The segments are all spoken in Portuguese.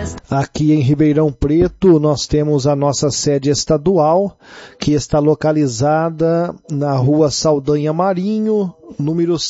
Aqui em Ribeirão Preto nós temos a nossa sede estadual, que está localizada na Rua Saldanha Marinho, número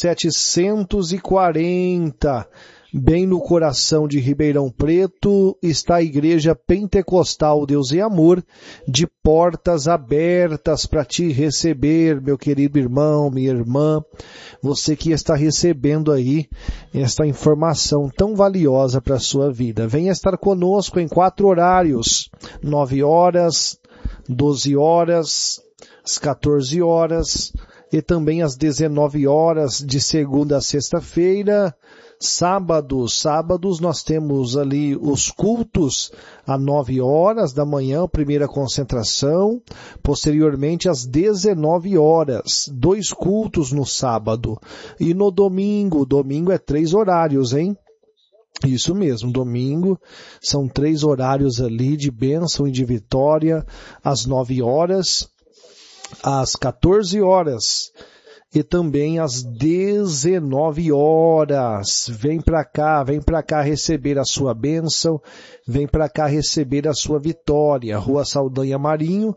740. Bem no coração de Ribeirão Preto está a Igreja Pentecostal Deus e Amor, de portas abertas para te receber, meu querido irmão, minha irmã, você que está recebendo aí esta informação tão valiosa para a sua vida. Venha estar conosco em 4 horários, 9 horas, 12 horas, às 14 horas e também às 19 horas de segunda a sexta-feira. Sábados nós temos ali os cultos às 9 horas da manhã, primeira concentração, posteriormente às 19 horas, 2 cultos no sábado. E no domingo é 3 horários, hein? Isso mesmo, domingo são 3 horários ali de bênção e de vitória, às 9 horas, às 14 horas. E também às 19 horas. Vem para cá receber a sua bênção, vem para cá receber a sua vitória. Rua Saldanha Marinho,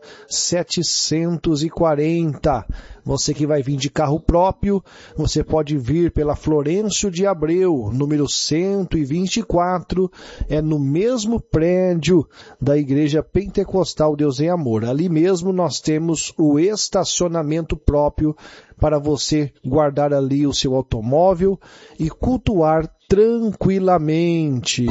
740. Você que vai vir de carro próprio, você pode vir pela Florencio de Abreu, número 124, é no mesmo prédio da Igreja Pentecostal Deus em Amor. Ali mesmo nós temos o estacionamento próprio para você guardar ali o seu automóvel e cultuar tranquilamente.